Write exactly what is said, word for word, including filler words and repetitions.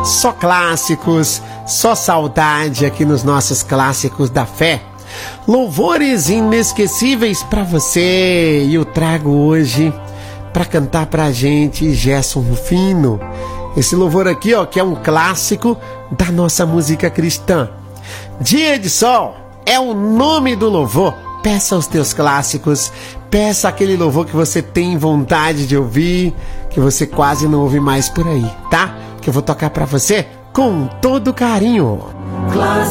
Só clássicos, só saudade aqui nos nossos clássicos da fé. Louvores inesquecíveis pra você. E eu trago hoje pra cantar pra gente Gerson Rufino. Esse louvor aqui, ó, que é um clássico da nossa música cristã. Dia de Sol é o nome do louvor. Peça os teus clássicos, peça aquele louvor que você tem vontade de ouvir, que você quase não ouve mais por aí, tá? Que eu vou tocar pra você com todo carinho.